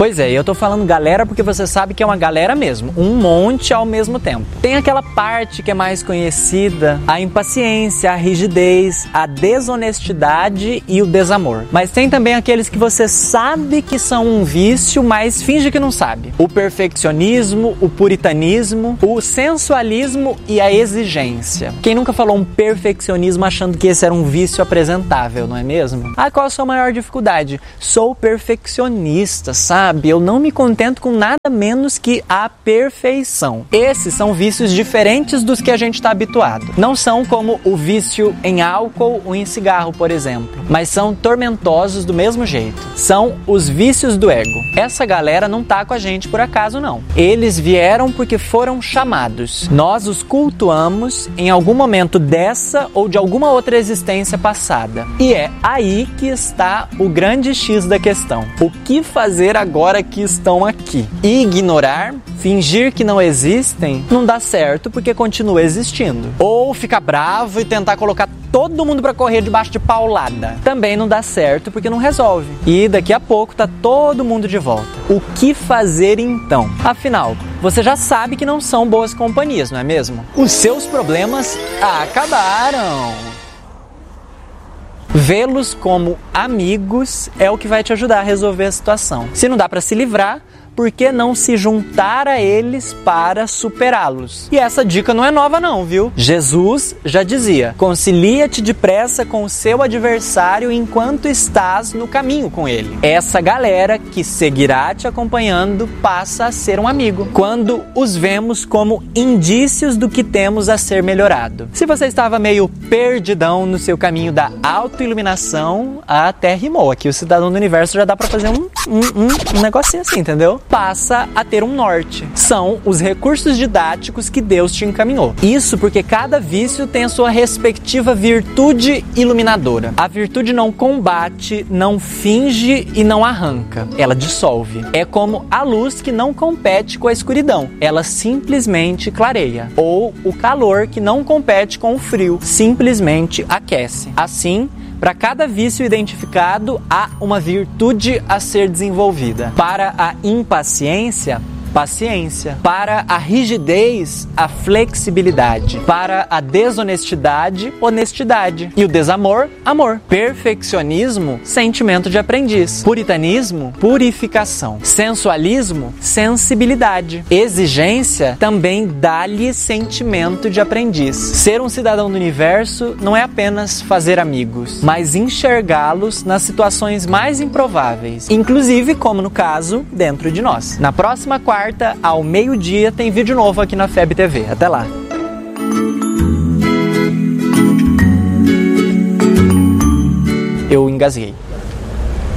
Pois é, eu tô falando galera porque você sabe que é uma galera mesmo, um monte ao mesmo tempo. Tem aquela parte que é mais conhecida, a impaciência, a rigidez, a desonestidade e o desamor. Mas tem também aqueles que você sabe que são um vício, mas finge que não sabe. O perfeccionismo, o puritanismo, o sensualismo e a exigência. Quem nunca falou um perfeccionismo achando que esse era um vício apresentável, não é mesmo? Ah, qual a sua maior dificuldade? Sou perfeccionista, sabe? Eu não me contento com nada menos que a perfeição. Esses são vícios diferentes dos que a gente está habituado. Não são como o vício em álcool ou em cigarro, por exemplo, mas são tormentosos do mesmo jeito. São os vícios do ego. Essa galera não tá com a gente por acaso, não. Eles vieram porque foram chamados. Nós os cultuamos em algum momento dessa ou de alguma outra existência passada. E é aí que está o grande X da questão. O que fazer agora que estão aqui? Ignorar, fingir que não existem, não dá certo porque continua existindo. Ou ficar bravo e tentar colocar todo mundo para correr debaixo de paulada. Também não dá certo porque não resolve. E daqui a pouco tá todo mundo de volta. O que fazer então? Afinal, você já sabe que não são boas companhias, não é mesmo? Os seus problemas acabaram. Vê-los como amigos é o que vai te ajudar a resolver a situação. Se não dá para se livrar, por que não se juntar a eles para superá-los? E essa dica não é nova não, viu? Jesus já dizia: concilia-te depressa com o seu adversário enquanto estás no caminho com ele. Essa galera que seguirá te acompanhando passa a ser um amigo, quando os vemos como indícios do que temos a ser melhorado. Se você estava meio perdidão no seu caminho da autoiluminação, até rimou. Aqui o Cidadão do Universo já dá pra fazer um negocinho assim, entendeu? Passa a ter um norte. São os recursos didáticos que Deus te encaminhou. Isso porque cada vício tem a sua respectiva virtude iluminadora. A virtude não combate, não finge e não arranca. Ela dissolve. É como a luz que não compete com a escuridão. Ela simplesmente clareia. Ou o calor que não compete com o frio. Simplesmente aquece. Assim, para cada vício identificado, há uma virtude a ser desenvolvida. Para a impaciência, paciência. Para a rigidez, a flexibilidade. Para a desonestidade, honestidade. E o desamor, amor. Perfeccionismo, sentimento de aprendiz. Puritanismo, purificação. Sensualismo, sensibilidade. Exigência, também dá-lhe sentimento de aprendiz. Ser um cidadão do universo não é apenas fazer amigos, mas enxergá-los nas situações mais improváveis, inclusive, como no caso, dentro de nós. Na próxima quarta, ao meio-dia, tem vídeo novo aqui na FEB TV. Até lá! Eu engasguei.